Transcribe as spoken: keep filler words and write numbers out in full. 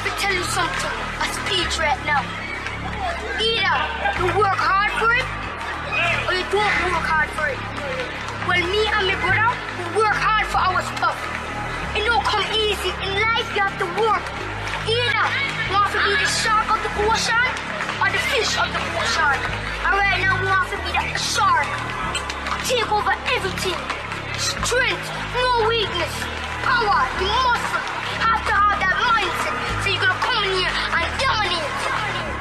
to tell you something, a speech right now. Either you work hard for it, or you don't work hard for it. Well, me and my brother, we work hard for our stuff. It don't come easy. In life, you have to work. Either you want to be the shark of the ocean, or the fish of the ocean. And right now, we want to be the shark. Take over everything. Strength, no weakness. Power, the muscle.